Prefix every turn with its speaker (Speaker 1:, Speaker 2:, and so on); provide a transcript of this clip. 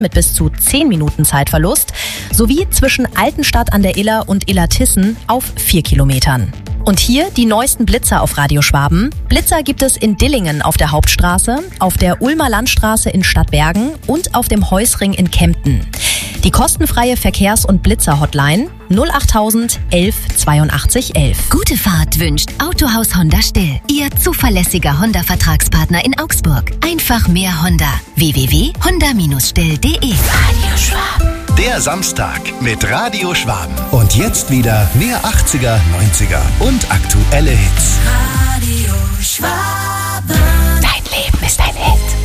Speaker 1: mit bis zu 10 Minuten Zeitverlust sowie zwischen Altenstadt an der Iller und Illertissen auf 4 Kilometern. Und hier die neuesten Blitzer auf Radio Schwaben. Blitzer gibt es in Dillingen auf der Hauptstraße, auf der Ulmer Landstraße in Stadtbergen und auf dem Heusring in Kempten. Die kostenfreie Verkehrs- und Blitzer-Hotline 08000 11 82 11.
Speaker 2: Gute Fahrt wünscht Autohaus Honda Still. Ihr zuverlässiger Honda-Vertragspartner in Augsburg. Einfach mehr Honda. www.honda-still.de.
Speaker 3: Radio Schwaben.
Speaker 4: Der Samstag mit Radio Schwaben. Und jetzt wieder mehr 80er, 90er und aktuelle Hits.
Speaker 3: Radio Schwaben.
Speaker 1: Dein Leben ist ein Hit.